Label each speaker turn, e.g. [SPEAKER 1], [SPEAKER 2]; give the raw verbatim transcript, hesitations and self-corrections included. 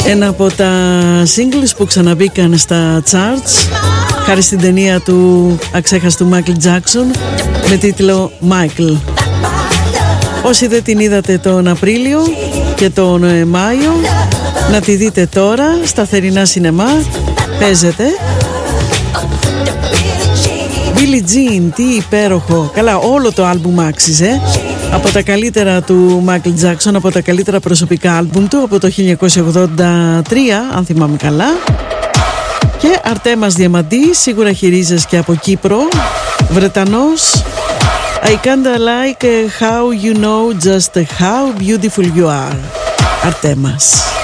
[SPEAKER 1] Ένα από τα singles που ξαναμπήκαν στα charts χάρη στην ταινία του αξέχαστου Μάικλ Τζάκσον με τίτλο Michael. Όσοι δεν την είδατε τον Απρίλιο και τον Μάιο, να τη δείτε τώρα στα θερινά σινεμά. Παίζεται Billie Jean, τι υπέροχο. Καλά, όλο το άλμπουμ άξιζε. Από τα καλύτερα του Μάικλ Τζάκσον, από τα καλύτερα προσωπικά άλμπουμ του από το χίλια εννιακόσια ογδόντα τρία, αν θυμάμαι καλά. Και Αρτέμας Διαμαντής, σίγουρα χειρίζεσαι και από Κύπρο, Βρετανός. I kinda like how you know just how beautiful you are. Αρτέμας.